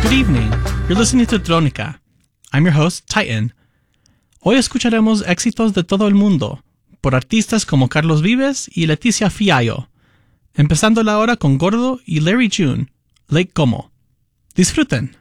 Good evening. You're listening to Trónica. I'm your host, Titan. Hoy escucharemos éxitos de todo el mundo, por artistas como Carlos Vives y Leticia Fiallo, empezando la hora con Gordo y Larry June, Lake Como. Disfruten.